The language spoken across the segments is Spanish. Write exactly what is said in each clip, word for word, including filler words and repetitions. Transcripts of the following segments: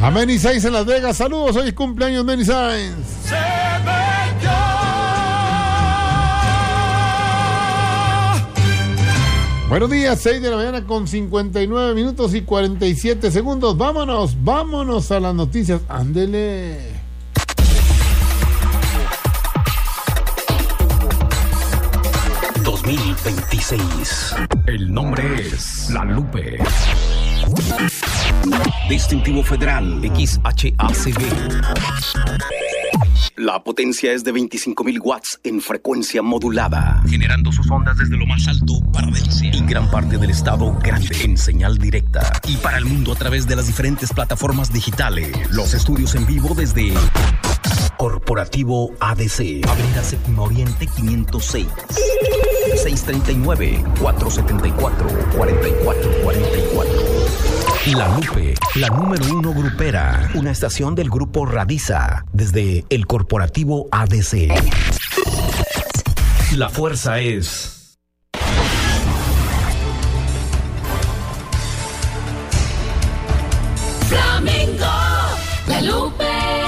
A Many Sainz en Las Vegas, saludos, hoy es cumpleaños Many Sainz. Se metió. Buenos días, seis de la mañana con cincuenta y nueve minutos y cuarenta y siete segundos. Vámonos, vámonos a las noticias. Ándele. dos mil veintiséis. El nombre es La Lupe. Distintivo Federal X H A C V. La potencia es de veinticinco mil watts en frecuencia modulada, generando sus ondas desde lo más alto para Delcia y gran parte del estado grande en señal directa y para el mundo a través de las diferentes plataformas digitales. Los estudios en vivo desde Corporativo A D C, Avenida Séptima Oriente quinientos seis, seis treinta y nueve, cuatrocientos setenta y cuatro, cuarenta y cuatro cuarenta y cuatro. La Lupe, la número uno grupera, una estación del grupo Radiza, desde el Corporativo A D C. La fuerza es Flamenco, La Lupe.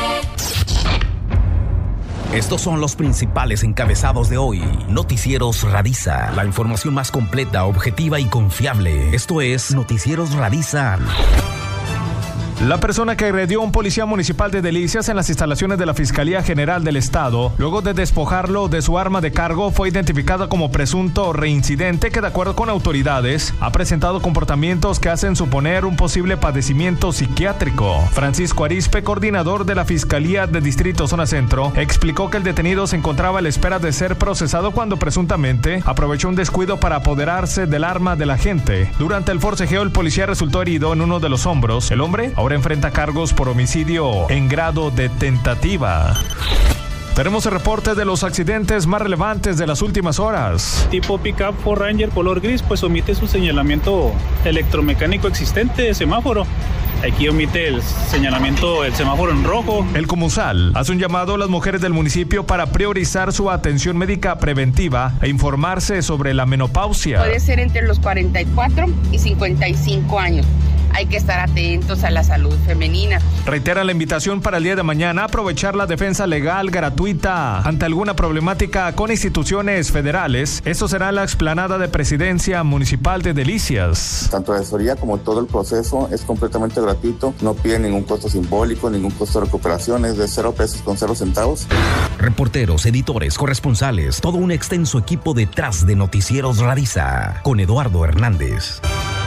Estos son los principales encabezados de hoy. Noticieros Radiza, la información más completa, objetiva y confiable. Esto es Noticieros Radiza. La persona que agredió a un policía municipal de Delicias en las instalaciones de la Fiscalía General del Estado, luego de despojarlo de su arma de cargo, fue identificada como presunto reincidente que, de acuerdo con autoridades, ha presentado comportamientos que hacen suponer un posible padecimiento psiquiátrico. Francisco Arispe, coordinador de la Fiscalía de Distrito Zona Centro, explicó que el detenido se encontraba a la espera de ser procesado cuando presuntamente aprovechó un descuido para apoderarse del arma del agente. Durante el forcejeo, el policía resultó herido en uno de los hombros. El hombre ahora enfrenta cargos por homicidio en grado de tentativa. Tenemos el reporte de los accidentes más relevantes de las últimas horas. Tipo pick-up Ford Ranger color gris, pues omite su señalamiento electromecánico existente de semáforo. Aquí omite el señalamiento del semáforo en rojo. El Comusal hace un llamado a las mujeres del municipio para priorizar su atención médica preventiva e informarse sobre la menopausia. Puede ser entre los cuarenta y cuatro y cincuenta y cinco años. Hay que estar atentos a la salud femenina. Reitera la invitación para el día de mañana a aprovechar la defensa legal gratuita ante alguna problemática con instituciones federales. Esto será en la explanada de Presidencia Municipal de Delicias. Tanto la asesoría como todo el proceso es completamente gratuito. No pide ningún costo simbólico, ningún costo de recuperación. Es de cero pesos con cero centavos. Reporteros, editores, corresponsales, todo un extenso equipo detrás de Noticieros Radiza, con Eduardo Hernández.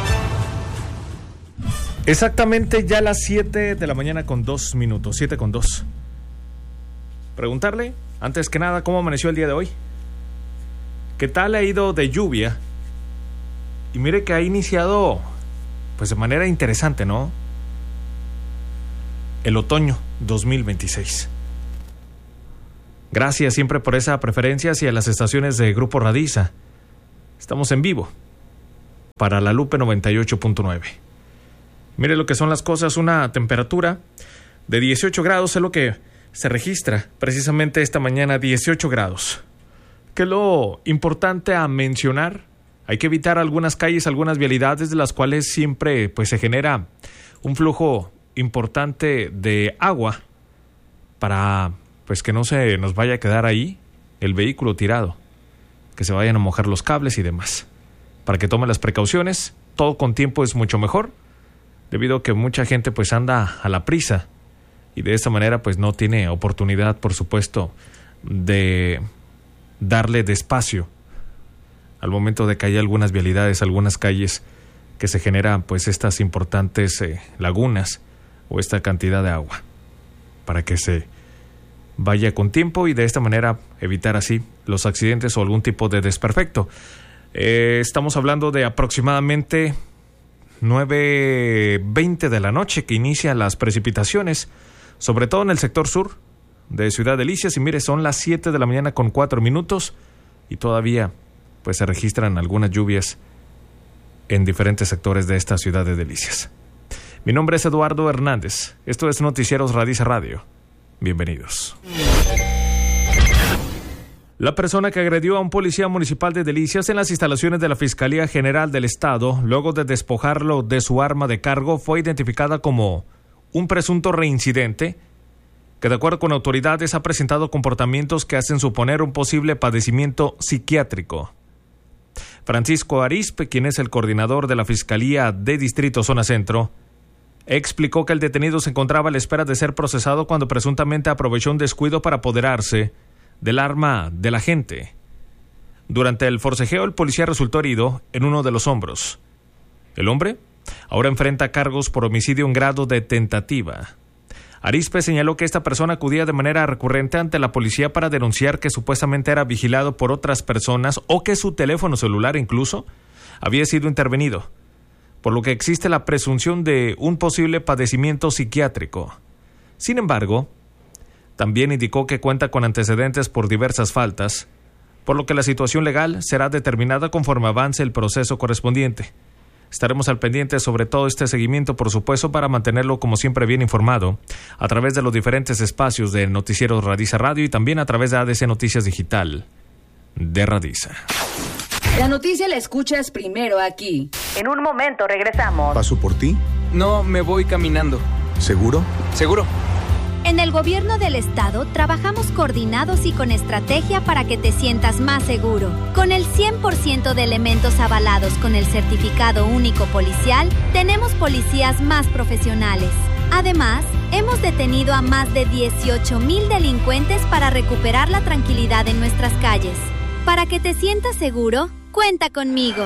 Exactamente ya las siete de la mañana con dos minutos, siete con dos. Preguntarle, antes que nada, ¿cómo amaneció el día de hoy? ¿Qué tal ha ido de lluvia? Y mire que ha iniciado, pues de manera interesante, ¿no? El otoño dos mil veintiséis. Gracias siempre por esa preferencia hacia las estaciones de Grupo Radiza. Estamos en vivo para La Lupe noventa y ocho punto nueve. Mire lo que son las cosas, una temperatura de dieciocho grados es lo que se registra precisamente esta mañana, dieciocho grados. ¿Qué es lo importante a mencionar? Hay que evitar algunas calles, algunas vialidades de las cuales siempre pues, se genera un flujo importante de agua para pues, que no se nos vaya a quedar ahí el vehículo tirado, que se vayan a mojar los cables y demás. Para que tome las precauciones, todo con tiempo es mucho mejor, debido a que mucha gente pues anda a la prisa y de esta manera pues no tiene oportunidad, por supuesto, de darle despacio al momento de que haya algunas vialidades, algunas calles que se generan pues estas importantes eh, lagunas o esta cantidad de agua, para que se vaya con tiempo y de esta manera evitar así los accidentes o algún tipo de desperfecto. Eh, estamos hablando de aproximadamente nueve veinte de la noche que inician las precipitaciones, sobre todo en el sector sur de Ciudad Delicias, y mire, son las siete de la mañana con cuatro minutos y todavía pues se registran algunas lluvias en diferentes sectores de esta Ciudad de Delicias. Mi nombre es Eduardo Hernández, esto es Noticieros Radiza Radio, bienvenidos. La persona que agredió a un policía municipal de Delicias en las instalaciones de la Fiscalía General del Estado, luego de despojarlo de su arma de cargo, fue identificada como un presunto reincidente que, de acuerdo con autoridades, ha presentado comportamientos que hacen suponer un posible padecimiento psiquiátrico. Francisco Arizpe, quien es el coordinador de la Fiscalía de Distrito Zona Centro, explicó que el detenido se encontraba a la espera de ser procesado cuando presuntamente aprovechó un descuido para apoderarse del arma del agente. Durante el forcejeo, el policía resultó herido en uno de los hombros. El hombre ahora enfrenta cargos por homicidio en grado de tentativa. Arizpe señaló que esta persona acudía de manera recurrente ante la policía para denunciar que supuestamente era vigilado por otras personas o que su teléfono celular incluso había sido intervenido, por lo que existe la presunción de un posible padecimiento psiquiátrico. Sin embargo, también indicó que cuenta con antecedentes por diversas faltas, por lo que la situación legal será determinada conforme avance el proceso correspondiente. Estaremos al pendiente sobre todo este seguimiento, por supuesto, para mantenerlo como siempre bien informado a través de los diferentes espacios de Noticiero Radiza Radio y también a través de A D C Noticias Digital de Radiza. La noticia la escuchas primero aquí. En un momento regresamos. ¿Paso por ti? No, me voy caminando. ¿Seguro? Seguro. En el gobierno del estado trabajamos coordinados y con estrategia para que te sientas más seguro. Con el cien por ciento de elementos avalados con el certificado único policial, tenemos policías más profesionales. Además, hemos detenido a más de dieciocho mil delincuentes para recuperar la tranquilidad en nuestras calles. Para que te sientas seguro, cuenta conmigo.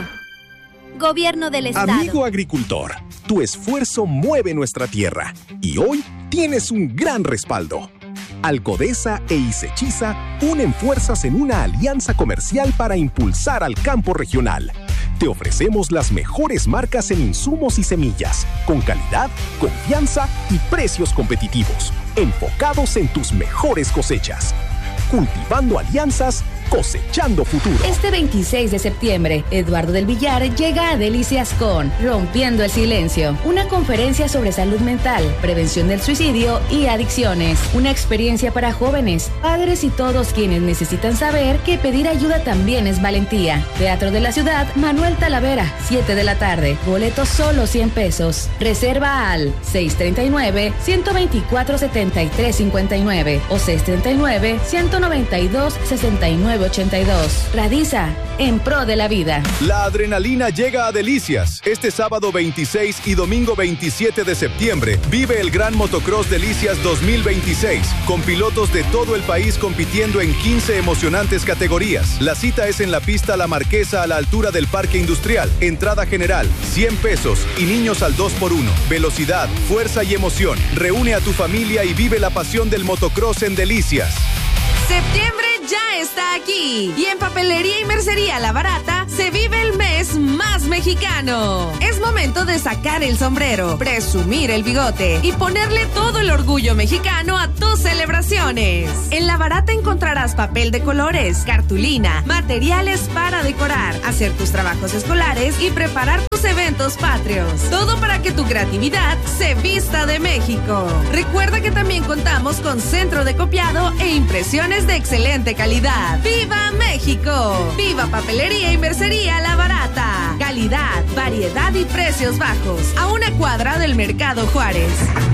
Gobierno del estado. Amigo agricultor, tu esfuerzo mueve nuestra tierra y hoy tienes un gran respaldo. Alcodesa e Isechiza unen fuerzas en una alianza comercial para impulsar al campo regional. Te ofrecemos las mejores marcas en insumos y semillas, con calidad, confianza y precios competitivos, enfocados en tus mejores cosechas. Cultivando alianzas, cosechando futuro. Este veintiséis de septiembre, Eduardo del Villar llega a Delicias con Rompiendo el Silencio, una conferencia sobre salud mental, prevención del suicidio y adicciones. Una experiencia para jóvenes, padres y todos quienes necesitan saber que pedir ayuda también es valentía. Teatro de la Ciudad, Manuel Talavera, siete de la tarde. Boletos solo cien pesos. Reserva al seis treinta y nueve, ciento veinticuatro, setenta y tres cincuenta y nueve o seis treinta y nueve, ciento noventa y dos, sesenta y nueve ochenta y dos. Radiza, en pro de la vida. La adrenalina llega a Delicias. Este sábado veintiséis y domingo veintisiete de septiembre vive el Gran Motocross Delicias dos mil veintiséis, con pilotos de todo el país compitiendo en quince emocionantes categorías. La cita es en la pista La Marquesa, a la altura del Parque Industrial. Entrada general, cien pesos y niños al dos por uno. Velocidad, fuerza y emoción. Reúne a tu familia y vive la pasión del motocross en Delicias. Septiembre ya está aquí y en Papelería y Mercería La Barata se vive el mes más mexicano. Es momento de sacar el sombrero, presumir el bigote y ponerle todo el orgullo mexicano a tus celebraciones. En La Barata encontrarás papel de colores, cartulina, materiales para decorar, hacer tus trabajos escolares y preparar tus eventos patrios. Todo para que tu creatividad se vista de México. Recuerda que también contamos con centro de copiado e impresiones de excelente calidad. ¡Viva México! ¡Viva Papelería y Mercería La Barata! Calidad, variedad y precios bajos. A una cuadra del Mercado Juárez.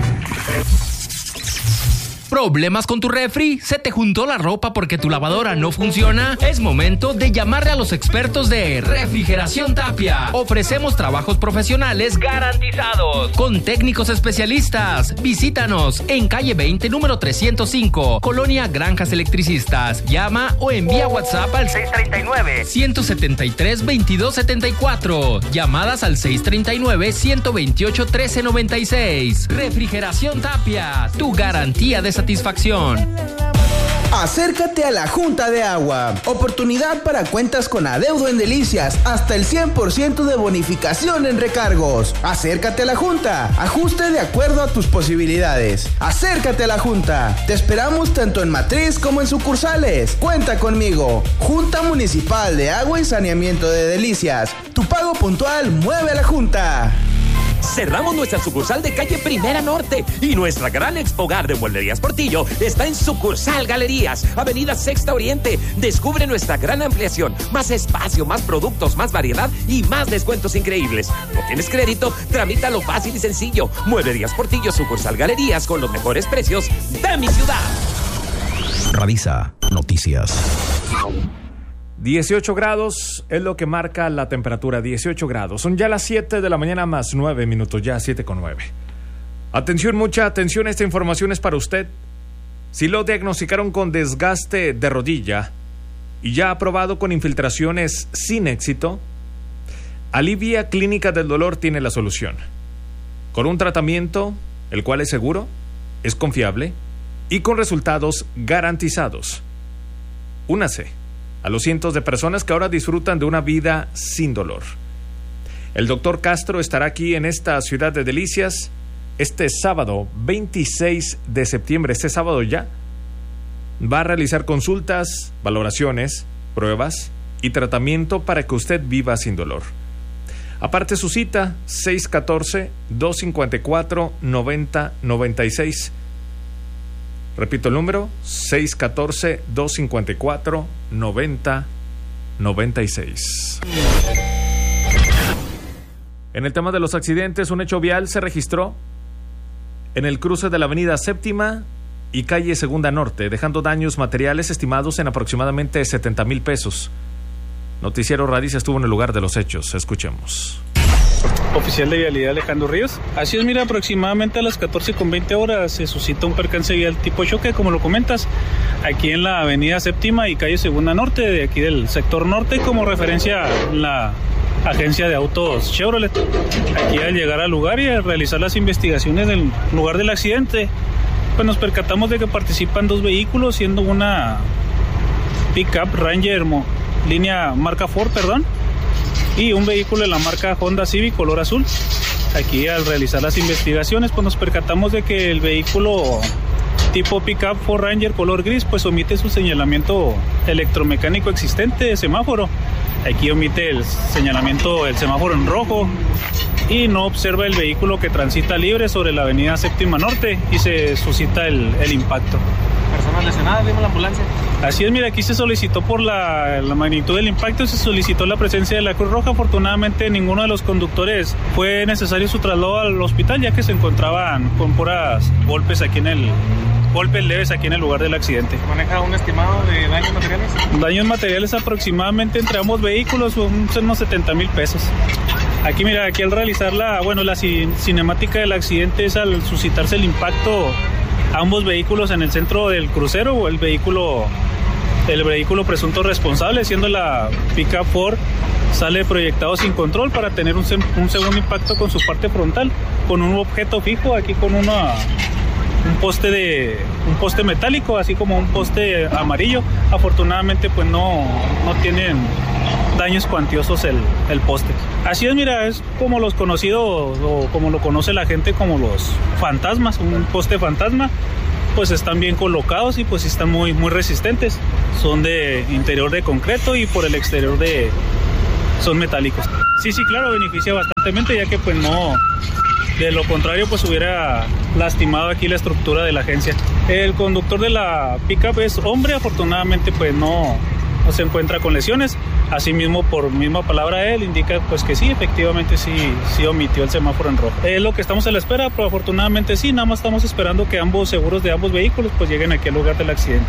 ¿Problemas con tu refri? ¿Se te juntó la ropa porque tu lavadora no funciona? Es momento de llamarle a los expertos de Refrigeración Tapia. Ofrecemos trabajos profesionales garantizados con técnicos especialistas. Visítanos en calle veinte, número trescientos cinco, Colonia Granjas Electricistas. Llama o envía WhatsApp al seis treinta y nueve, ciento setenta y tres, veintidós setenta y cuatro. Llamadas al seis treinta y nueve, ciento veintiocho, trece noventa y seis. Refrigeración Tapia, tu garantía de satisfacción. Acércate a la Junta de Agua. Oportunidad para cuentas con adeudo en Delicias. Hasta el cien por ciento de bonificación en recargos. Acércate a la Junta. Ajuste de acuerdo a tus posibilidades. Acércate a la Junta. Te esperamos tanto en matriz como en sucursales. Cuenta conmigo. Junta Municipal de Agua y Saneamiento de Delicias. Tu pago puntual mueve a la Junta. Cerramos nuestra sucursal de calle Primera Norte y nuestra gran expogar de Mueblerías Portillo está en sucursal Galerías, avenida Sexta Oriente. Descubre nuestra gran ampliación, más espacio, más productos, más variedad y más descuentos increíbles. ¿No tienes crédito? Tramítalo fácil y sencillo. Mueblerías Portillo, sucursal Galerías, con los mejores precios de mi ciudad. Radisa Noticias. dieciocho grados es lo que marca la temperatura, dieciocho grados. Son ya las siete de la mañana más nueve minutos, ya siete con nueve. Atención, mucha atención, esta información es para usted. Si lo diagnosticaron con desgaste de rodilla y ya ha probado con infiltraciones sin éxito, Alivia Clínica del Dolor tiene la solución. Con un tratamiento, el cual es seguro, es confiable y con resultados garantizados. Únase a los cientos de personas que ahora disfrutan de una vida sin dolor. El doctor Castro estará aquí en esta ciudad de delicias este sábado veintiséis de septiembre, este sábado ya. Va a realizar consultas, valoraciones, pruebas y tratamiento para que usted viva sin dolor. Aparte su cita, seis uno cuatro, dos cinco cuatro, nueve cero nueve seis. Repito el número, seis uno cuatro, dos cinco cuatro, nueve cero nueve seis. En el tema de los accidentes, un hecho vial se registró en el cruce de la avenida Séptima y calle Segunda Norte, dejando daños materiales estimados en aproximadamente setenta mil pesos. Noticiero Radisa estuvo en el lugar de los hechos. Escuchemos. Oficial de Vialidad Alejandro Ríos. Así es, mira, aproximadamente a las catorce con veinte horas se suscita un percance vial tipo choque, como lo comentas, aquí en la avenida Séptima y calle Segunda Norte, de aquí del sector norte, como referencia a la agencia de autos Chevrolet. Aquí al llegar al lugar y al realizar las investigaciones del lugar del accidente, pues nos percatamos de que participan dos vehículos, siendo una Pickup Ranger línea marca Ford, perdón, y un vehículo de la marca Honda Civic color azul. Aquí al realizar las investigaciones, pues nos percatamos de que el vehículo tipo Pickup Ford Ranger color gris, pues omite su señalamiento electromecánico existente de semáforo. Aquí omite el señalamiento, el semáforo en rojo, y no observa el vehículo que transita libre sobre la avenida Séptima Norte y se suscita el, el impacto. ¿Personas lesionadas? ¿Vimos la ambulancia? Así es, mira, aquí se solicitó por la, la magnitud del impacto, se solicitó la presencia de la Cruz Roja. Afortunadamente ninguno de los conductores fue necesario su traslado al hospital, ya que se encontraban con puras golpes aquí en el golpes leves aquí en el lugar del accidente. ¿Maneja un estimado de daños materiales? Daños materiales aproximadamente entre ambos vehículos unos setenta mil pesos. Aquí mira, aquí al realizar la, bueno, la cinemática del accidente es al suscitarse el impacto ambos vehículos en el centro del crucero, o el vehículo el vehículo presunto responsable, siendo la Pickup Ford, sale proyectado sin control para tener un, un segundo impacto con su parte frontal, con un objeto fijo, aquí con una un poste de un poste metálico, así como un poste amarillo. Afortunadamente pues no, no tienen daños cuantiosos el, el poste. Así es, mira, es como los conocidos, o como lo conoce la gente, como los fantasmas, un poste fantasma. Pues están bien colocados y pues están muy, muy resistentes. Son de interior de concreto y por el exterior de son metálicos. Sí, sí, claro, beneficia bastantemente, ya que pues no, de lo contrario pues hubiera lastimado aquí la estructura de la agencia. El conductor de la pickup es hombre, afortunadamente pues no, no se encuentra con lesiones. Asimismo, por misma palabra él indica pues que sí, efectivamente sí, sí omitió el semáforo en rojo. Es lo que estamos a la espera, pero afortunadamente sí, nada más estamos esperando que ambos seguros de ambos vehículos pues lleguen aquí al lugar del accidente.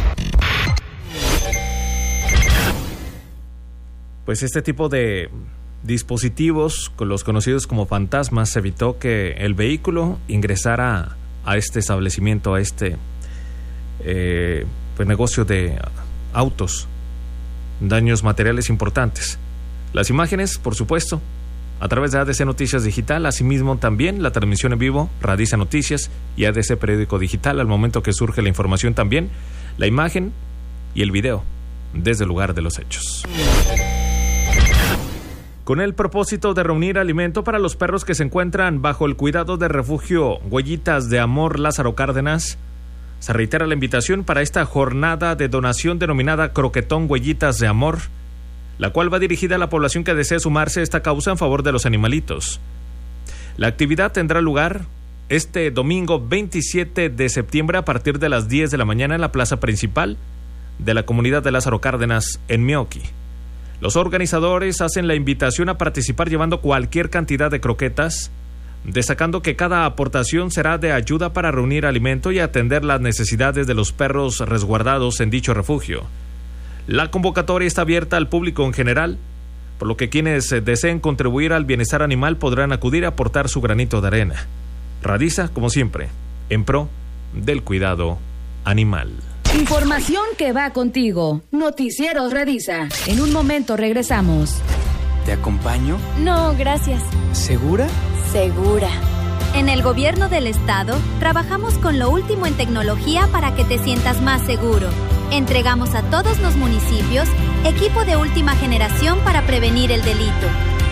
Pues este tipo de dispositivos, con los conocidos como fantasmas, evitó que el vehículo ingresara a este establecimiento, a este eh, pues negocio de autos. Daños materiales importantes. Las imágenes, por supuesto, a través de A D C Noticias Digital, asimismo también la transmisión en vivo, Radisa Noticias y A D C Periódico Digital, al momento que surge la información también, la imagen y el video desde el lugar de los hechos. Con el propósito de reunir alimento para los perros que se encuentran bajo el cuidado de refugio Huellitas de Amor Lázaro Cárdenas, se reitera la invitación para esta jornada de donación denominada Croquetón Huellitas de Amor, la cual va dirigida a la población que desee sumarse a esta causa en favor de los animalitos. La actividad tendrá lugar este domingo veintisiete de septiembre a partir de las diez de la mañana en la plaza principal de la comunidad de Lázaro Cárdenas en Meoqui. Los organizadores hacen la invitación a participar llevando cualquier cantidad de croquetas, destacando que cada aportación será de ayuda para reunir alimento y atender las necesidades de los perros resguardados en dicho refugio. La convocatoria está abierta al público en general, por lo que quienes deseen contribuir al bienestar animal podrán acudir a aportar su granito de arena. Radiza, como siempre, en pro del cuidado animal. Información que va contigo. Noticieros Radiza. En un momento regresamos. ¿Te acompaño? No, gracias. ¿Segura? Segura. En el gobierno del estado, trabajamos con lo último en tecnología para que te sientas más seguro. Entregamos a todos los municipios equipo de última generación para prevenir el delito.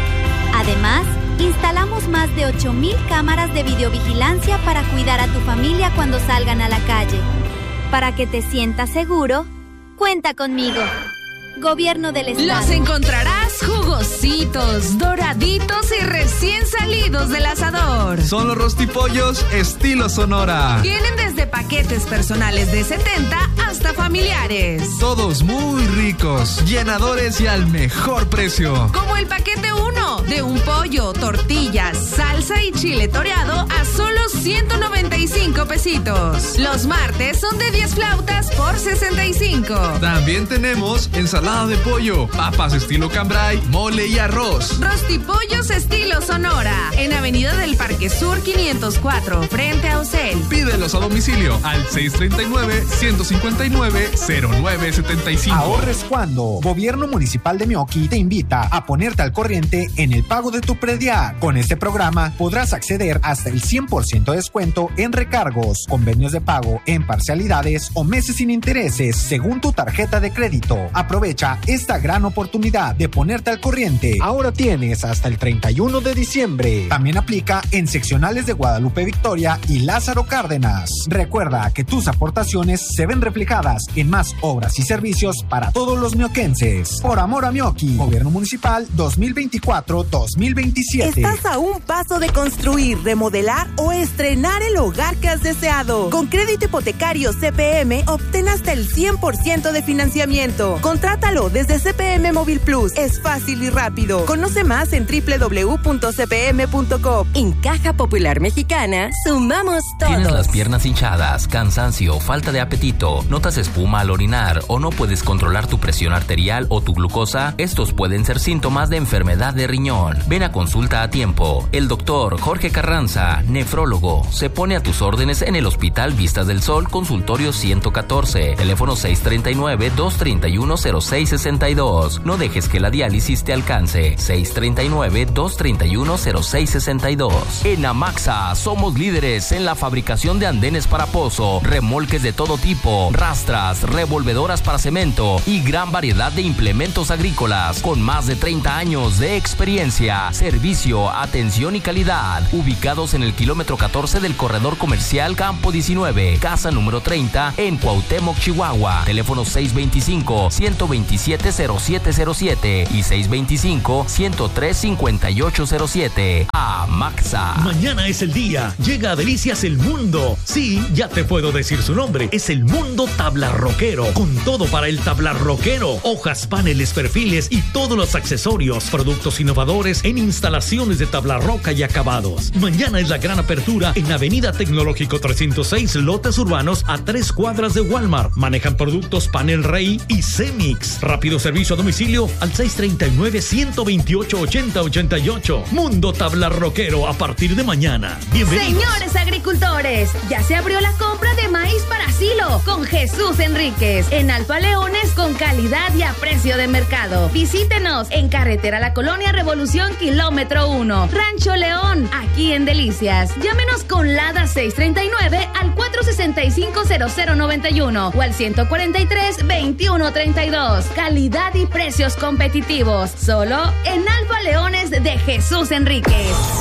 Además, instalamos más de ocho mil cámaras de videovigilancia para cuidar a tu familia cuando salgan a la calle. Para que te sientas seguro, cuenta conmigo. Gobierno del estado. Los encontrarás jugositos, doraditos y recién salidos del asador. Son los rostipollos estilo Sonora. Tienen desde paquetes personales de setenta hasta familiares. Todos muy ricos, llenadores y al mejor precio. Como el paquete uno, de un pollo, tortillas, salsa y chile toreado a solo ciento noventa y cinco pesitos. Los martes son de diez flautas por sesenta y cinco. También tenemos ensalada de pollo, papas estilo cambray, mole y arroz. Rostipollos estilo Sonora, en Avenida del Parque Sur quinientos cuatro, frente a Ocel. Pídelos a domicilio al seis treinta y nueve, ciento cincuenta y nueve, cero nueve setenta y cinco. Ahorres cuando. Gobierno Municipal de Meoqui te invita a ponerte al corriente en el pago de tu predial. Con este programa podrás acceder hasta el cien por ciento de descuento en recargos, convenios de pago en parcialidades o meses sin intereses según tu tarjeta de crédito. Aprovecha esta gran oportunidad de ponerte al corriente. Ahora tienes hasta el treinta y uno de diciembre. También aplica en seccionales de Guadalupe Victoria y Lázaro Cárdenas. Recuerda que tus aportaciones se ven reflejadas en más obras y servicios para todos los mioquenses. Por amor a Meoqui, Gobierno Municipal dos mil veinticuatro dos mil veintisiete. Estás a un paso de construir, remodelar o estrenar el hogar que has deseado. Con crédito hipotecario C P M obtén hasta el cien por ciento de financiamiento. Contrátalo desde C P M Móvil Plus. Es fácil y rápido. Conoce más en doble u doble u doble u punto c p m punto com. En Caja Popular Mexicana, sumamos todos. ¿Tienes las piernas hinchadas, cansancio, falta de apetito, notas espuma al orinar o no puedes controlar tu presión arterial o tu glucosa? Estos pueden ser síntomas de enfermedad de riñón. Ven a consulta a tiempo. El doctor Jorge Carranza, nefrólogo, se pone a tus órdenes en el Hospital Vistas del Sol, consultorio ciento catorce, teléfono seis treinta y nueve, dos treinta y uno, cero seis sesenta y dos. No dejes que la diálisis te alcance. seis treinta y nueve, dos treinta y uno, cero seis sesenta y dos. En Amaxa somos líderes en la fabricación de andenes para pozo, remolques de todo tipo, rastras, revolvedoras para cemento y gran variedad de implementos agrícolas con más de treinta años de experiencia, servicio, atención y calidad. Ubicados en el kilómetro catorce del corredor comercial Campo diecinueve, casa número treinta en Cuauhtémoc, Chihuahua. Teléfono seis veinticinco, ciento veintisiete, cero siete cero siete y seis veinticinco, ciento tres, cincuenta y ocho cero siete. Amaxa. Mañana es el día. Llega a Delicias el Mundo. Sí, ya te puedo decir su nombre. Es el Mundo Tablarroquero. Con todo para el tablarroquero. Hojas, paneles, perfiles y todos los accesorios. Productos innovadores en instalaciones de tablarroca y acabados. Mañana es la gran apertura en Avenida Tecnológico trescientos seis, lotes urbanos a tres cuadras de Walmart. Manejan productos Panel Rey y Cemix. Rápido servicio a domicilio al seis treinta y nueve, ciento veintiocho, ochenta ochenta y ocho. Mundo Tablarroquero a partir de mañana. Bienvenidos. Señores agricultores, ya se abrió la compra de maíz para silo con Jesús Enríquez en Alfa Leones con calidad y a precio de mercado. Visítenos en Carretera La Colonia Revolución kilómetro uno, Rancho León, aquí en Delicias. Llámenos con Lada seis treinta y nueve al cuatro sesenta y cinco, cero cero noventa y uno o al ciento cuarenta y tres, veintiuno treinta y dos. Calidad y precios competitivos. Solo en Alfa Leones de Jesús Enríquez.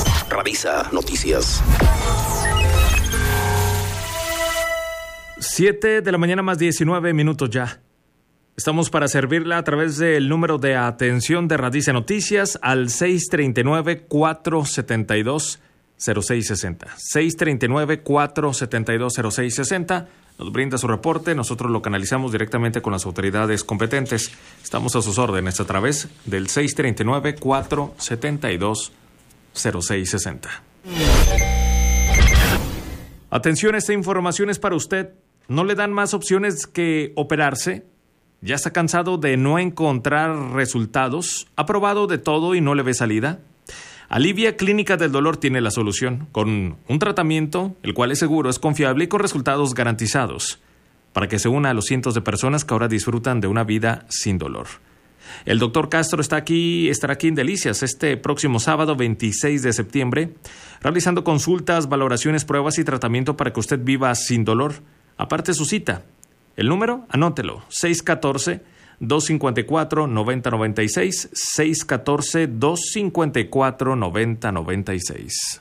Radiza Noticias. siete de la mañana más diecinueve minutos ya. Estamos para servirla a través del número de atención de Radiza Noticias al seis treinta y nueve, cuatrocientos setenta y dos, cero seis seis cero. seis tres nueve, cuatro siete dos, cero seis seis cero. Nos brinda su reporte, nosotros lo canalizamos directamente con las autoridades competentes. Estamos a sus órdenes a través del seis tres nueve, cuatro siete dos, cero seis seis cero. Atención, esta información es para usted. ¿No le dan más opciones que operarse? ¿Ya está cansado de no encontrar resultados? ¿Ha probado de todo y no le ve salida? Alivia Clínica del Dolor tiene la solución, con un tratamiento, el cual es seguro, es confiable y con resultados garantizados, para que se una a los cientos de personas que ahora disfrutan de una vida sin dolor. El doctor Castro está aquí, estará aquí en Delicias este próximo sábado veintiséis de septiembre, realizando consultas, valoraciones, pruebas y tratamiento para que usted viva sin dolor. Aparte su cita. El número, anótelo, seis uno cuatro, dos cinco cuatro, nueve cero nueve seis, seis uno cuatro, dos cinco cuatro, nueve cero nueve seis.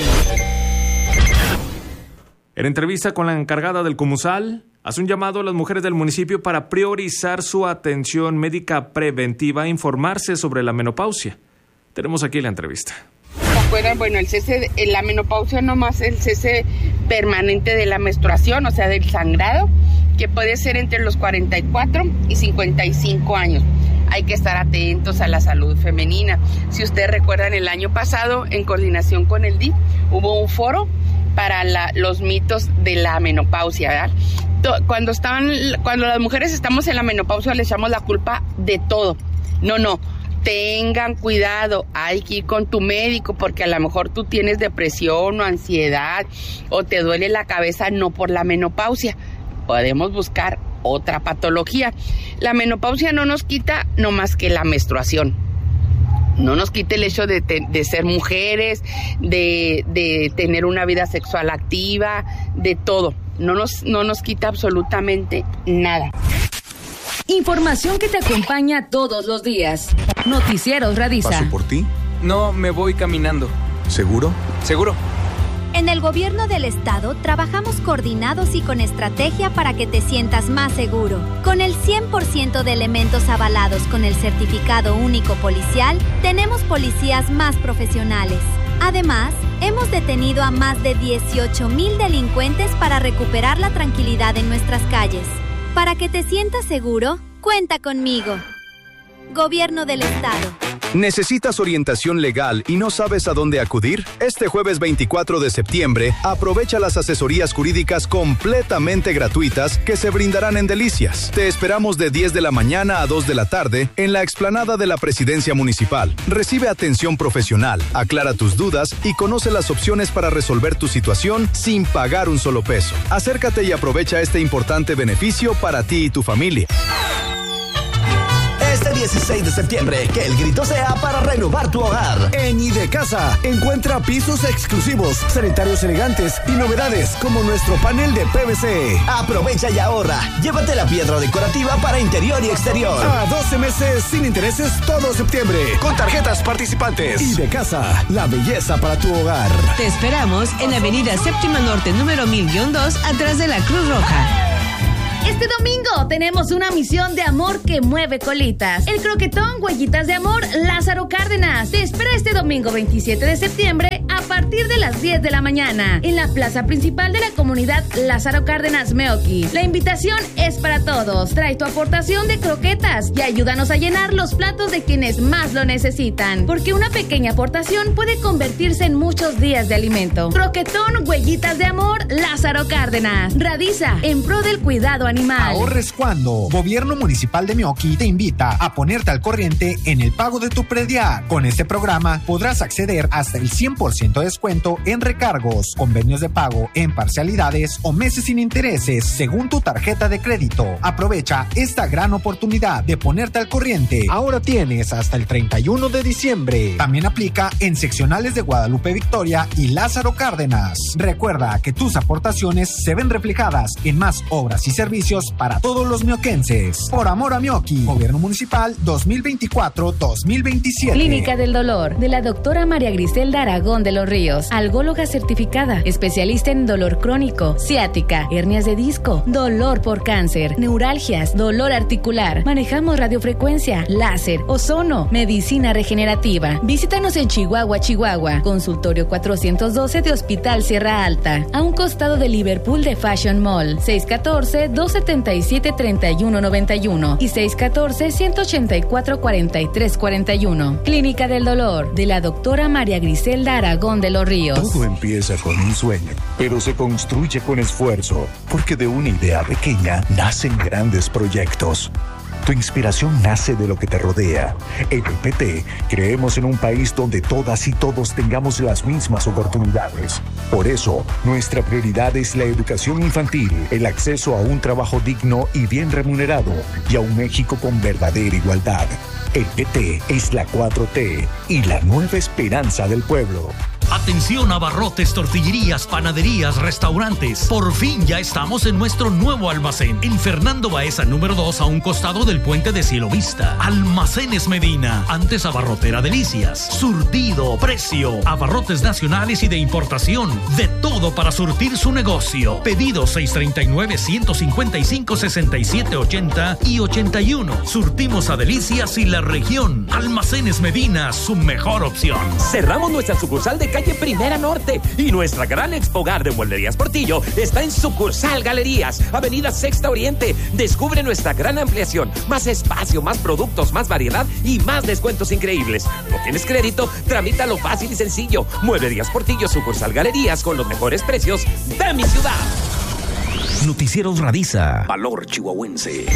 En entrevista con la encargada del Comusal, hace un llamado a las mujeres del municipio para priorizar su atención médica preventiva e informarse sobre la menopausia. Tenemos aquí la entrevista. Bueno, el cese, la menopausia no más el cese permanente de la menstruación, o sea, del sangrado, que puede ser entre los cuarenta y cuatro y cincuenta y cinco años. Hay que estar atentos a la salud femenina. Si ustedes recuerdan, el año pasado, en coordinación con el D I F, hubo un foro para la, los mitos de la menopausia, ¿verdad? Cuando, estaban, cuando las mujeres estamos en la menopausia le echamos la culpa de todo. No, no. Tengan cuidado, hay que ir con tu médico porque a lo mejor tú tienes depresión o ansiedad o te duele la cabeza, no por la menopausia. Podemos buscar otra patología. La menopausia no nos quita no más que la menstruación. No nos quita el hecho de, te, de ser mujeres, de, de tener una vida sexual activa, de todo. No nos, no nos quita absolutamente nada. Información que te acompaña todos los días. Noticieros Radisa. ¿Paso por ti? No, me voy caminando. ¿Seguro? Seguro. En el gobierno del estado trabajamos coordinados y con estrategia para que te sientas más seguro. Con el cien por ciento de elementos avalados con el certificado único policial, tenemos policías más profesionales. Además, hemos detenido a más de dieciocho mil delincuentes para recuperar la tranquilidad en nuestras calles. Para que te sientas seguro, cuenta conmigo. Gobierno del Estado. ¿Necesitas orientación legal y no sabes a dónde acudir? Este jueves veinticuatro de septiembre, aprovecha las asesorías jurídicas completamente gratuitas que se brindarán en Delicias. Te esperamos de diez de la mañana a dos de la tarde en la explanada de la Presidencia Municipal. Recibe atención profesional, aclara tus dudas y conoce las opciones para resolver tu situación sin pagar un solo peso. Acércate y aprovecha este importante beneficio para ti y tu familia. Este dieciséis de septiembre, que el grito sea para renovar tu hogar. En Idecasa, encuentra pisos exclusivos, sanitarios elegantes y novedades como nuestro panel de P V C. Aprovecha y ahorra. Llévate la piedra decorativa para interior y exterior. A doce meses sin intereses todo septiembre, con tarjetas participantes. Idecasa, la belleza para tu hogar. Te esperamos en Avenida Séptima Norte, número mil dos, atrás de la Cruz Roja. Este domingo tenemos una misión de amor que mueve colitas. El croquetón Huellitas de Amor Lázaro Cárdenas te espera este domingo veintisiete de septiembre a partir de las diez de la mañana en la plaza principal de la comunidad Lázaro Cárdenas Meoqui. La invitación es para todos. Trae tu aportación de croquetas y ayúdanos a llenar los platos de quienes más lo necesitan, porque una pequeña aportación puede convertirse en muchos días de alimento. Croquetón Huellitas de Amor Lázaro Cárdenas. Radiza en pro del cuidado animal. Ahorres cuando. Gobierno Municipal de Meoqui te invita a ponerte al corriente en el pago de tu predial. Con este programa podrás acceder hasta el cien por ciento de descuento en recargos, convenios de pago en parcialidades o meses sin intereses según tu tarjeta de crédito. Aprovecha esta gran oportunidad de ponerte al corriente. Ahora tienes hasta el treinta y uno de diciembre. También aplica en seccionales de Guadalupe Victoria y Lázaro Cárdenas. Recuerda que tus aportaciones se ven reflejadas en más obras y servicios para todos los mioquenses. Por amor a Meoqui. Gobierno Municipal dos mil veinticuatro dos mil veintisiete. Clínica del Dolor de la doctora María Griselda Aragón de la los Ríos, algóloga certificada, especialista en dolor crónico, ciática, hernias de disco, dolor por cáncer, neuralgias, dolor articular. Manejamos radiofrecuencia, láser, ozono, medicina regenerativa. Visítanos en Chihuahua, Chihuahua, consultorio cuatrocientos doce de Hospital Sierra Alta, a un costado de Liverpool de Fashion Mall, seis uno cuatro, dos siete siete, tres uno nueve uno y seis uno cuatro, uno ocho cuatro, cuatro tres cuatro uno. Clínica del Dolor, de la doctora María Griselda Aragón de los Ríos. Todo empieza con un sueño, pero se construye con esfuerzo, porque de una idea pequeña nacen grandes proyectos. Tu inspiración nace de lo que te rodea. En el P T creemos en un país donde todas y todos tengamos las mismas oportunidades. Por eso, nuestra prioridad es la educación infantil, el acceso a un trabajo digno y bien remunerado y a un México con verdadera igualdad. El P T es la cuatro T y la nueva esperanza del pueblo. Atención, abarrotes, tortillerías, panaderías, restaurantes. Por fin ya estamos en nuestro nuevo almacén. En Fernando Baeza número dos, a un costado del puente de Cielo Vista. Almacenes Medina, antes Abarrotera Delicias. Surtido, precio, abarrotes nacionales y de importación. De todo para surtir su negocio. Pedido seis tres nueve, uno cinco cinco, seis siete ocho cero y ochenta y uno. Surtimos a Delicias y la región. Almacenes Medina, su mejor opción. Cerramos nuestra sucursal de calle Primera Norte y nuestra gran expogar de Mueblerías Portillo está en sucursal Galerías, avenida Sexta Oriente. Descubre nuestra gran ampliación, más espacio, más productos, más variedad y más descuentos increíbles. ¿No tienes crédito? Tramítalo fácil y sencillo. Mueblerías Portillo, sucursal Galerías, con los mejores precios de mi ciudad. Noticieros Radiza, valor chihuahuense.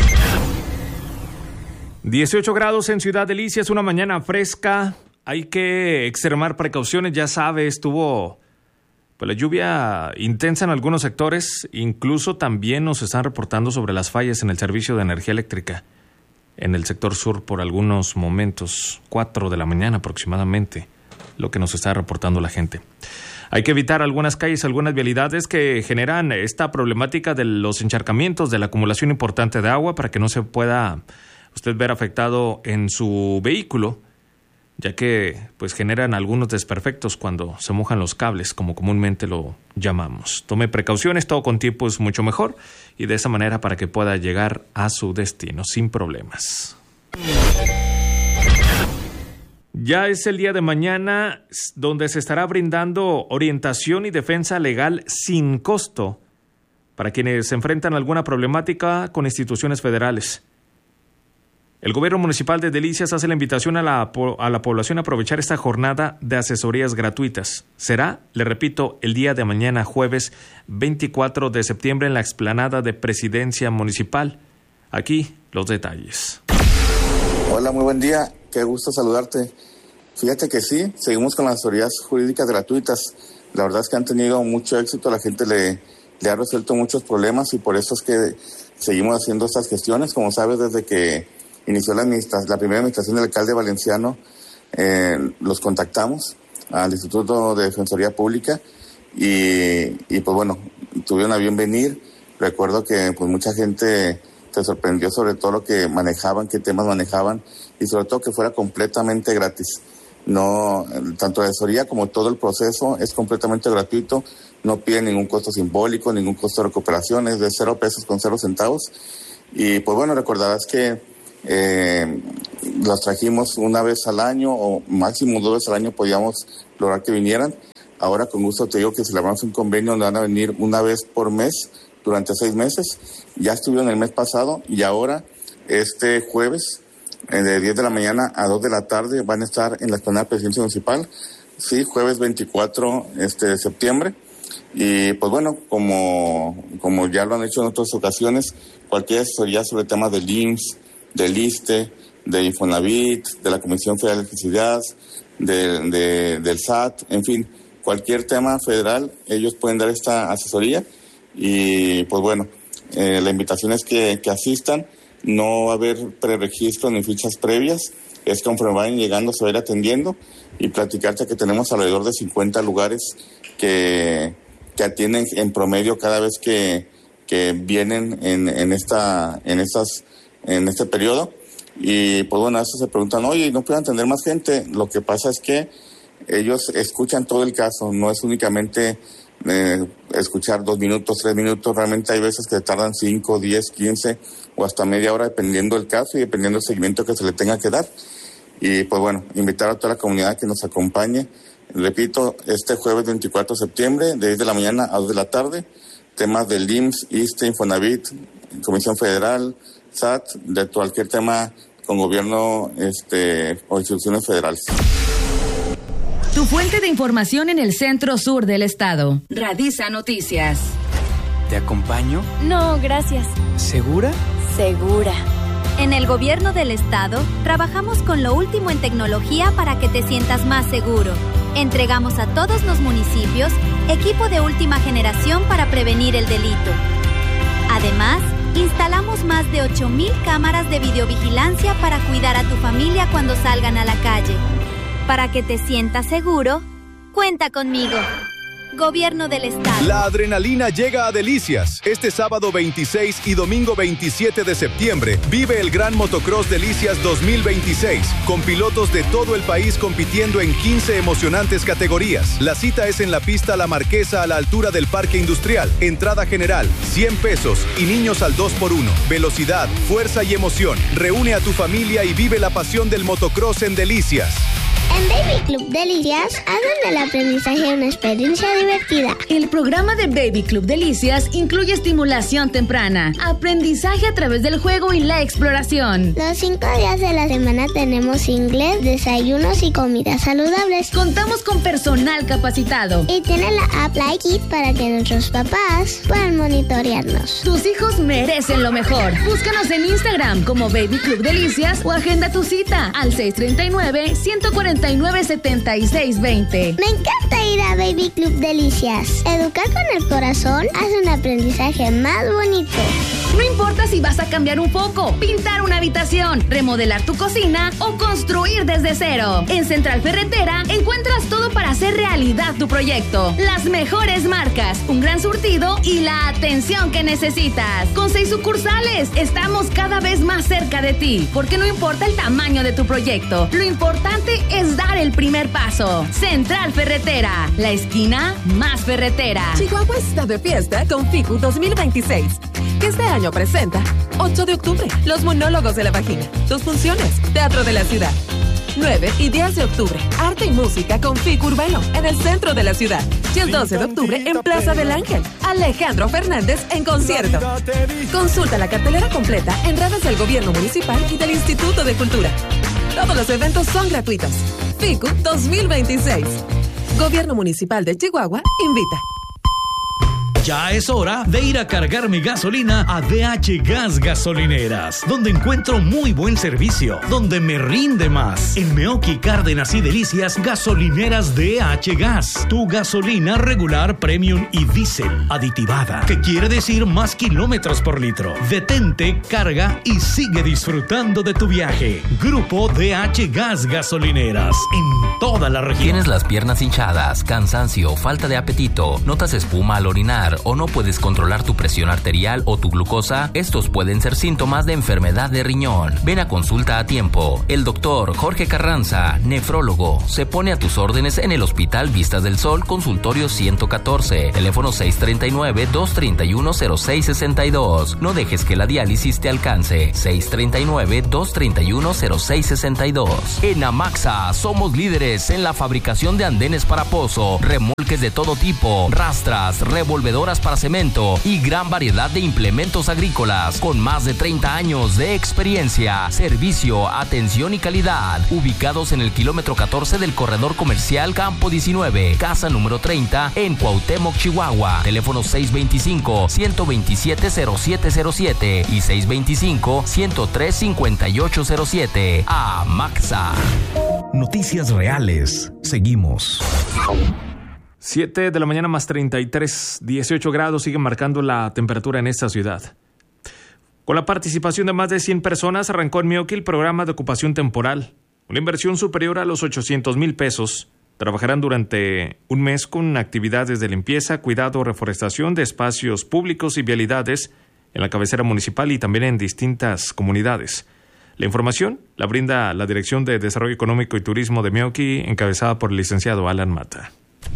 dieciocho grados en Ciudad Delicias, una mañana fresca. Hay que extremar precauciones, ya sabe, estuvo pues, la lluvia intensa en algunos sectores, incluso también nos están reportando sobre las fallas en el servicio de energía eléctrica en el sector sur por algunos momentos, cuatro de la mañana aproximadamente, lo que nos está reportando la gente. Hay que evitar algunas calles, algunas vialidades que generan esta problemática de los encharcamientos, de la acumulación importante de agua para que no se pueda usted ver afectado en su vehículo, ya que pues generan algunos desperfectos cuando se mojan los cables, como comúnmente lo llamamos. Tome precauciones, todo con tiempo es mucho mejor, y de esa manera para que pueda llegar a su destino sin problemas. Ya es el día de mañana donde se estará brindando orientación y defensa legal sin costo para quienes se enfrentan a alguna problemática con instituciones federales. El gobierno municipal de Delicias hace la invitación a la, a la población a aprovechar esta jornada de asesorías gratuitas. Será, le repito, el día de mañana, jueves veinticuatro de septiembre, en la explanada de Presidencia Municipal. Aquí los detalles. Hola, muy buen día. Qué gusto saludarte. Fíjate que sí, seguimos con las asesorías jurídicas gratuitas. La verdad es que han tenido mucho éxito, la gente le, le ha resuelto muchos problemas y por eso es que seguimos haciendo estas gestiones. Como sabes, desde que inició la, la primera administración del alcalde Valenciano, eh, los contactamos al Instituto de Defensoría Pública y, y pues bueno, tuvieron a bien venir. Recuerdo que pues mucha gente se sorprendió sobre todo lo que manejaban, qué temas manejaban y sobre todo que fuera completamente gratis. No, tanto la asesoría como todo el proceso es completamente gratuito, no piden ningún costo simbólico, ningún costo de recuperación, es de cero pesos con cero centavos. Y pues bueno, recordarás que eh, los trajimos una vez al año o máximo dos veces al año podíamos lograr que vinieran. Ahora con gusto te digo que celebramos un convenio donde van a venir una vez por mes durante seis meses. Ya estuvieron el mes pasado y ahora este jueves de diez de la mañana a dos de la tarde van a estar en la explanada de Presidencia Municipal. Sí, jueves veinticuatro este, de septiembre. Y pues bueno, como, como ya lo han hecho en otras ocasiones, cualquier asesoría sobre temas del I M S S, del ISSSTE, de Infonavit, de la Comisión Federal de Electricidad, de, de, del S A T, en fin, cualquier tema federal, ellos pueden dar esta asesoría. Y pues bueno, eh, la invitación es que, que asistan. No va a haber preregistro ni fichas previas, es conforme vayan llegando se va a ir atendiendo y platicarte que tenemos alrededor de cincuenta lugares que, que atienden en promedio cada vez que, que vienen en, en, esta, en, estas, en este periodo. Y pues bueno, a eso se preguntan, oye, ¿no pueden atender más gente? Lo que pasa es que ellos escuchan todo el caso, no es únicamente eh, escuchar dos minutos, tres minutos, realmente hay veces que tardan cinco, diez, quince o hasta media hora dependiendo del caso y dependiendo del seguimiento que se le tenga que dar. Y pues bueno, invitar a toda la comunidad que nos acompañe. Repito, este jueves veinticuatro de septiembre, de diez de la mañana a dos de la tarde, temas del I M S S, ISSSTE, Infonavit, Comisión Federal, S A T, de cualquier tema con gobierno este, o instituciones federales. Tu fuente de información en el centro sur del estado. Radisa Noticias. ¿Te acompaño? No, gracias. ¿Segura? Segura. En el gobierno del estado, trabajamos con lo último en tecnología para que te sientas más seguro. Entregamos a todos los municipios equipo de última generación para prevenir el delito. Además, instalamos más de ocho mil cámaras de videovigilancia para cuidar a tu familia cuando salgan a la calle. Para que te sientas seguro, cuenta conmigo. Gobierno del Estado. La adrenalina llega a Delicias. Este sábado veintiséis y domingo veintisiete de septiembre vive el Gran Motocross Delicias dos mil veintiséis, con pilotos de todo el país compitiendo en quince emocionantes categorías. La cita es en la pista La Marquesa a la altura del Parque Industrial. Entrada general, cien pesos y niños al dos por uno. Velocidad, fuerza y emoción. Reúne a tu familia y vive la pasión del motocross en Delicias. En Baby Club Delicias hacen del aprendizaje una experiencia divertida. El programa de Baby Club Delicias incluye estimulación temprana, aprendizaje a través del juego y la exploración. Los cinco días de la semana tenemos inglés, desayunos y comidas saludables. Contamos con personal capacitado. Y tiene la app Like It para que nuestros papás puedan monitorearnos. Tus hijos merecen lo mejor. Búscanos en Instagram como Baby Club Delicias o agenda tu cita al seis tres nueve, uno cuatro nueve, siete seis dos cero. Me encanta ir a Baby Club Delicias. Educar con el corazón hace un aprendizaje más bonito. No importa si vas a cambiar un foco, pintar una habitación, remodelar tu cocina o construir desde cero. En Central Ferretera encuentras todo para hacer realidad tu proyecto. Las mejores marcas, un gran surtido y la atención que necesitas. Con seis sucursales, estamos cada vez más cerca de ti, porque no importa el tamaño de tu proyecto, lo importante es dar el primer paso. Central Ferretera, la esquina más ferretera. Chihuahua está de fiesta con FICU dos mil veintiséis, que este año presenta ocho de octubre, Los Monólogos de la Vagina, dos funciones, Teatro de la Ciudad. nueve y diez de octubre, Arte y Música con FICU Urbano en el centro de la ciudad. Y el doce de octubre en Plaza del Ángel, Alejandro Fernández en concierto. Consulta la cartelera completa en redes del Gobierno Municipal y del Instituto de Cultura. Todos los eventos son gratuitos. FICU dos mil veintiséis. Gobierno Municipal de Chihuahua invita. Ya es hora de ir a cargar mi gasolina a D H Gas Gasolineras, donde encuentro muy buen servicio, donde me rinde más. En Meoqui, Cárdenas y Delicias, gasolineras D H Gas. Tu gasolina regular, premium y diésel aditivada, que quiere decir más kilómetros por litro. Detente, carga y sigue disfrutando de tu viaje. Grupo D H Gas Gasolineras, en toda la región. ¿Tienes las piernas hinchadas, cansancio, falta de apetito, notas espuma al orinar o no puedes controlar tu presión arterial o tu glucosa? Estos pueden ser síntomas de enfermedad de riñón. Ven a consulta a tiempo. El doctor Jorge Carranza, nefrólogo, se pone a tus órdenes en el Hospital Vistas del Sol, consultorio ciento catorce, teléfono seis tres nueve, dos tres uno, cero seis seis dos. No dejes que la diálisis te alcance. seis tres nueve, dos tres uno, cero seis seis dos. En Amaxa somos líderes en la fabricación de andenes para pozo, remolques de todo tipo, rastras, revolvedores para cemento y gran variedad de implementos agrícolas con más de treinta años de experiencia, servicio, atención y calidad. Ubicados en el kilómetro catorce del corredor comercial Campo diecinueve, casa número treinta en Cuauhtémoc, Chihuahua. Teléfono seis dos cinco, uno dos siete, cero siete cero siete y seis dos cinco, uno tres cinco ocho cero siete. A Maxa. Noticias reales. Seguimos. siete de la mañana más treinta y tres, dieciocho grados, sigue marcando la temperatura en esta ciudad. Con la participación de más de cien personas, arrancó en Meoqui el programa de ocupación temporal. Una inversión superior a los ochocientos mil pesos. Trabajarán durante un mes con actividades de limpieza, cuidado, reforestación de espacios públicos y vialidades en la cabecera municipal y también en distintas comunidades. La información la brinda la Dirección de Desarrollo Económico y Turismo de Meoqui, encabezada por el licenciado Alan Mata.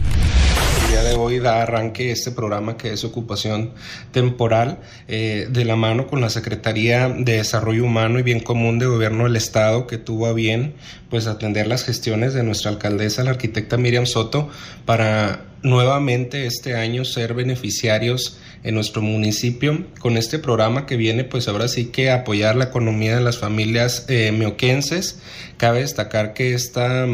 El día de hoy da arranque este programa que es Ocupación Temporal, eh, de la mano con la Secretaría de Desarrollo Humano y Bien Común de Gobierno del Estado, que tuvo a bien pues atender las gestiones de nuestra alcaldesa, la arquitecta Miriam Soto, para nuevamente este año ser beneficiarios en nuestro municipio con este programa que viene pues ahora sí que a apoyar la economía de las familias eh, meoquenses. Cabe destacar que esta...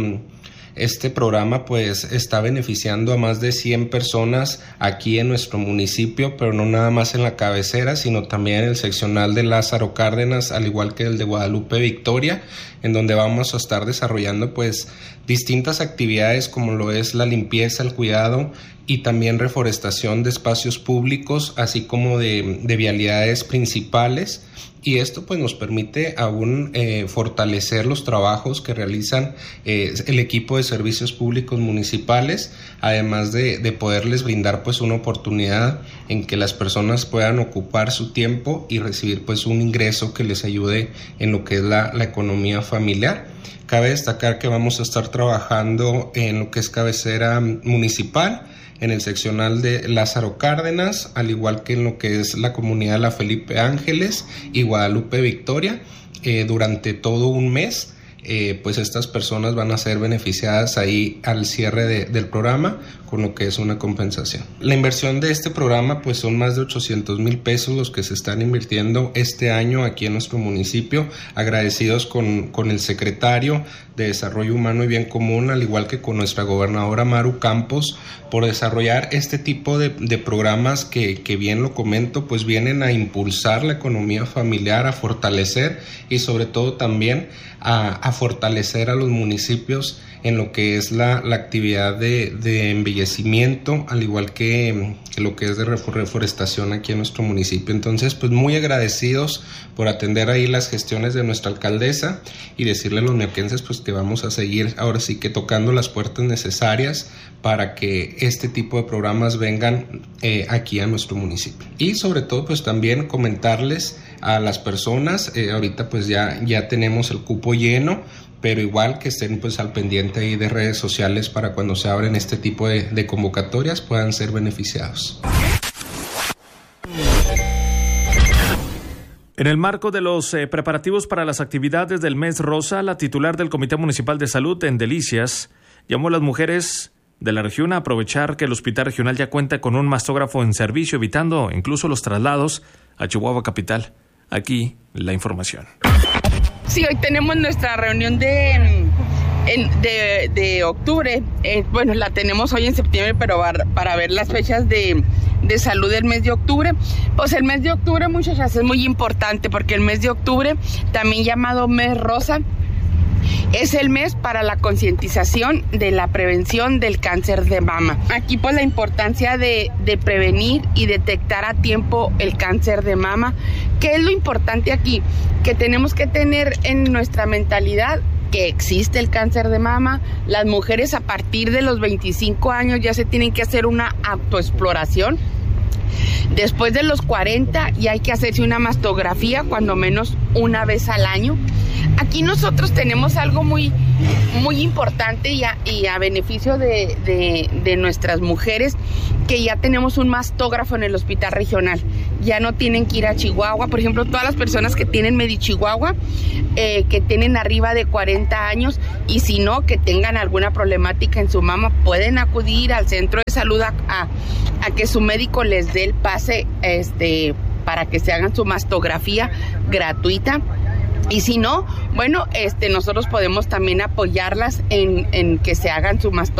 Este programa pues está beneficiando a más de cien personas aquí en nuestro municipio, pero no nada más en la cabecera, sino también en el seccional de Lázaro Cárdenas, al igual que el de Guadalupe Victoria, en donde vamos a estar desarrollando pues distintas actividades como lo es la limpieza, el cuidado y también reforestación de espacios públicos, así como de, de vialidades principales. Y esto pues nos permite aún eh, fortalecer los trabajos que realizan eh, el equipo de servicios públicos municipales, además de, de poderles brindar pues una oportunidad en que las personas puedan ocupar su tiempo y recibir pues un ingreso que les ayude en lo que es la, la economía familiar. Cabe destacar que vamos a estar trabajando en lo que es cabecera municipal, en el seccional de Lázaro Cárdenas, al igual que en lo que es la comunidad de la Felipe Ángeles y Guadalupe Victoria, eh, durante todo un mes. Eh, pues estas personas van a ser beneficiadas ahí al cierre de, del programa con lo que es una compensación. La inversión de este programa pues son más de ochocientos mil pesos los que se están invirtiendo este año aquí en nuestro municipio, agradecidos con, con el secretario de Desarrollo Humano y Bien Común, al igual que con nuestra gobernadora Maru Campos, por desarrollar este tipo de, de programas que, que bien lo comento, pues vienen a impulsar la economía familiar, a fortalecer y sobre todo también a, a fortalecer a los municipios en lo que es la, la actividad de, de embellecimiento, al igual que, que lo que es de reforestación aquí en nuestro municipio. Entonces, pues muy agradecidos por atender ahí las gestiones de nuestra alcaldesa y decirle a los meoquenses pues que vamos a seguir ahora sí que tocando las puertas necesarias para que este tipo de programas vengan eh, aquí a nuestro municipio. Y sobre todo pues también comentarles a las personas, eh, ahorita pues ya, ya tenemos el cupo lleno, pero igual que estén pues al pendiente ahí de redes sociales para cuando se abren este tipo de, de convocatorias puedan ser beneficiados. En el marco de los eh, preparativos para las actividades del mes rosa, la titular del Comité Municipal de Salud en Delicias llamó a las mujeres de la región a aprovechar que el Hospital Regional ya cuenta con un mastógrafo en servicio, evitando incluso los traslados a Chihuahua Capital. Aquí la información. Sí, hoy tenemos nuestra reunión de, en, de, de octubre. Eh, bueno, la tenemos hoy en septiembre, pero para, para ver las fechas de, de salud del mes de octubre. Pues el mes de octubre, muchachas, es muy importante porque el mes de octubre, también llamado mes rosa, es el mes para la concientización de la prevención del cáncer de mama. Aquí pues la importancia de, de prevenir y detectar a tiempo el cáncer de mama. ¿Qué es lo importante aquí? Que tenemos que tener en nuestra mentalidad que existe el cáncer de mama. Las mujeres a partir de los veinticinco años ya se tienen que hacer una autoexploración. Después de los cuarenta ya hay que hacerse una mastografía cuando menos una vez al año. Aquí nosotros tenemos algo muy, muy importante y a, y a beneficio de, de, de nuestras mujeres, que ya tenemos un mastógrafo en el hospital regional. Ya no tienen que ir a Chihuahua. Por ejemplo, todas las personas que tienen Medichihuahua, eh, que tienen arriba de cuarenta años, y si no, que tengan alguna problemática en su mama, pueden acudir al centro de salud a, a, a que su médico les dé el pase este, para que se hagan su mastografía gratuita. Y si no, bueno, este, nosotros podemos también apoyarlas en, en que se hagan su mastografía